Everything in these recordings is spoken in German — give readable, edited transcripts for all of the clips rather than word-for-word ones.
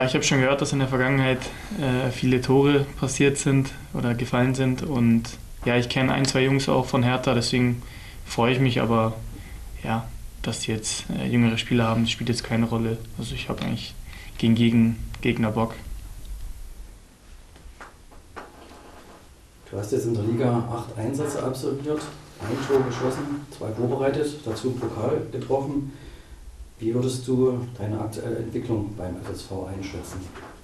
Ich habe schon gehört, dass in der Vergangenheit viele Tore passiert sind oder gefallen sind und ja, ich kenne ein, zwei Jungs auch von Hertha, deswegen freue ich mich, aber ja, dass die jetzt jüngere Spieler haben, das spielt jetzt keine Rolle. Also ich habe eigentlich gegen Gegner Bock. Du hast jetzt in der Liga 8 Einsätze absolviert, ein Tor geschossen, 2 vorbereitet, dazu im Pokal getroffen. Wie würdest du deine aktuelle Entwicklung beim FSV einschätzen?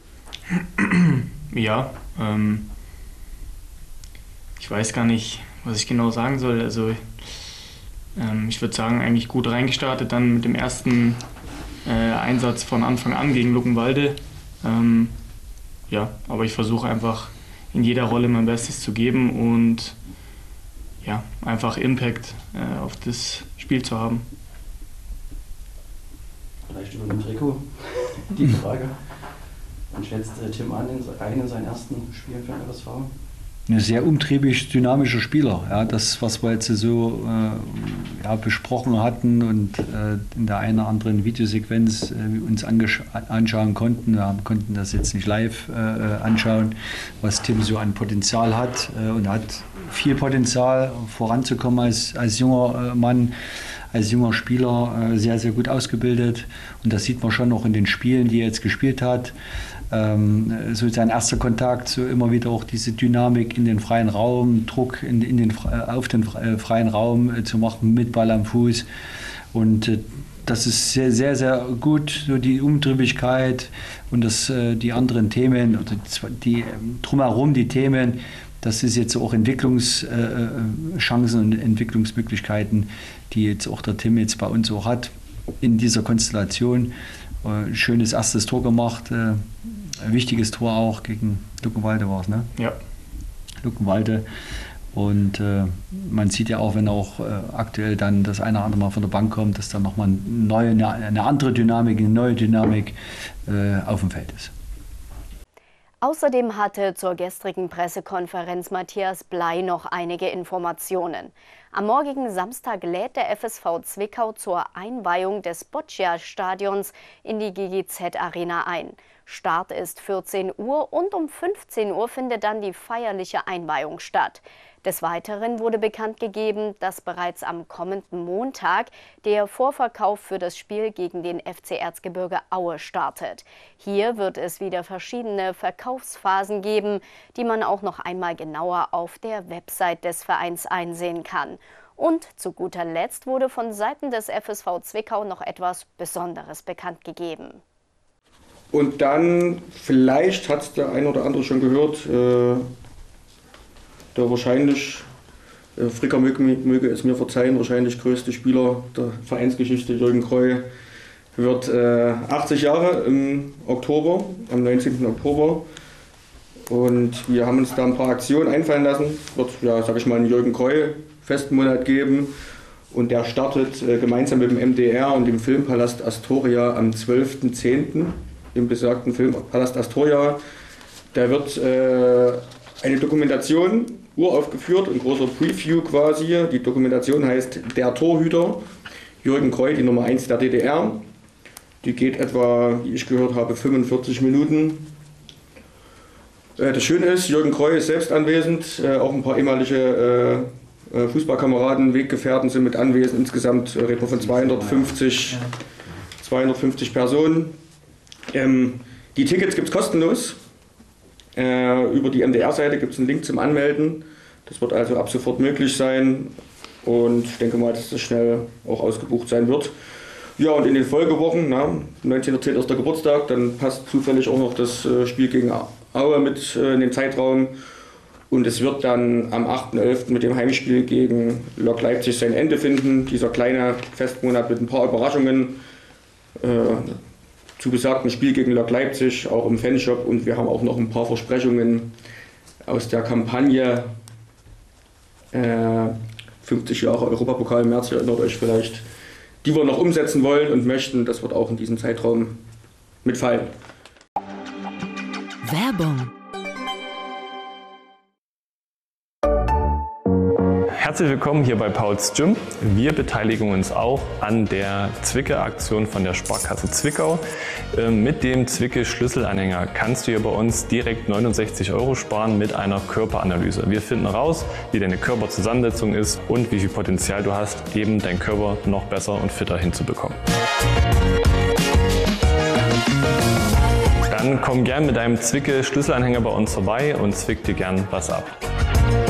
Ja, ich weiß gar nicht, was ich genau sagen soll. Also ich würde sagen, eigentlich gut reingestartet, dann mit dem ersten Einsatz von Anfang an gegen Luckenwalde. Ja, aber ich versuche einfach in jeder Rolle mein Bestes zu geben und ja, einfach Impact auf das Spiel zu haben. Vielleicht über den Trikot die Frage. Wann schätzt Tim ein in seinen ersten Spielen für den FSV? Ein sehr umtriebig, dynamischer Spieler. Ja, das, was wir jetzt so besprochen hatten und in der einen oder anderen Videosequenz uns anschauen konnten. Wir konnten das jetzt nicht live anschauen, was Tim so an Potenzial hat. Und hat viel Potenzial, voranzukommen als junger Mann, als junger Spieler, sehr, sehr gut ausgebildet. Und das sieht man schon auch in den Spielen, die er jetzt gespielt hat. So sein erster Kontakt, so immer wieder auch diese Dynamik in den freien Raum, Druck auf den freien Raum zu machen mit Ball am Fuß. Und das ist sehr, sehr, sehr gut, so die Umtriebigkeit und die anderen Themen, oder die drumherum die Themen, das ist jetzt auch Entwicklungschancen und Entwicklungsmöglichkeiten, die jetzt auch der Tim jetzt bei uns auch hat in dieser Konstellation. Schönes erstes Tor gemacht, ein wichtiges Tor auch gegen Luckenwalde war es, ne? Ja. Luckenwalde. Und man sieht ja auch, wenn auch aktuell dann das eine oder andere Mal von der Bank kommt, dass dann nochmal eine andere Dynamik, eine neue Dynamik auf dem Feld ist. Außerdem hatte zur gestrigen Pressekonferenz Matthias Bley noch einige Informationen. Am morgigen Samstag lädt der FSV Zwickau zur Einweihung des Boccia-Stadions in die GGZ-Arena ein. Start ist 14 Uhr und um 15 Uhr findet dann die feierliche Einweihung statt. Des Weiteren wurde bekannt gegeben, dass bereits am kommenden Montag der Vorverkauf für das Spiel gegen den FC Erzgebirge Aue startet. Hier wird es wieder verschiedene Verkaufsphasen geben, die man auch noch einmal genauer auf der Website des Vereins einsehen kann. Und zu guter Letzt wurde von Seiten des FSV Zwickau noch etwas Besonderes bekannt gegeben. Und dann, vielleicht hat es der ein oder andere schon gehört, der wahrscheinlich, Fricker möge es mir verzeihen, wahrscheinlich größte Spieler der Vereinsgeschichte, Jürgen Kreu, wird 80 Jahre im Oktober, am 19. Oktober. Und wir haben uns da ein paar Aktionen einfallen lassen. Es wird, ja, sag ich mal, einen Jürgen Kreu-Festmonat geben. Und der startet gemeinsam mit dem MDR und dem Filmpalast Astoria am 12.10. im besagten Filmpalast Astoria. Da wird eine Dokumentation uraufgeführt, ein großer Preview quasi. Die Dokumentation heißt Der Torhüter, Jürgen Kreu, die Nummer 1 der DDR. Die geht etwa, wie ich gehört habe, 45 Minuten. Das Schöne ist, Jürgen Kreu ist selbst anwesend, auch ein paar ehemalige Fußballkameraden, Weggefährten sind mit anwesend. Insgesamt reden wir von 250 Personen. Die Tickets gibt es kostenlos. Über die MDR-Seite gibt es einen Link zum Anmelden. Das wird also ab sofort möglich sein. Und ich denke mal, dass das schnell auch ausgebucht sein wird. Ja, und in den Folgewochen, 19.10. ist der Geburtstag, dann passt zufällig auch noch das Spiel gegen Aue mit in den Zeitraum. Und es wird dann am 8.11. mit dem Heimspiel gegen Lok Leipzig sein Ende finden. Dieser kleine Festmonat mit ein paar Überraschungen. Zu besagten Spiel gegen Lok Leipzig, auch im Fanshop, und wir haben auch noch ein paar Versprechungen aus der Kampagne 50 Jahre Europapokal im März, ihr erinnert euch vielleicht, die wir noch umsetzen wollen und möchten. Das wird auch in diesem Zeitraum mitfallen. Werbung. Herzlich willkommen hier bei Pauls Gym. Wir beteiligen uns auch an der Zwicke-Aktion von der Sparkasse Zwickau. Mit dem Zwicke-Schlüsselanhänger kannst du hier bei uns direkt 69 € sparen mit einer Körperanalyse. Wir finden raus, wie deine Körperzusammensetzung ist und wie viel Potenzial du hast, eben deinen Körper noch besser und fitter hinzubekommen. Dann komm gern mit deinem Zwicke-Schlüsselanhänger bei uns vorbei und zwick dir gern was ab.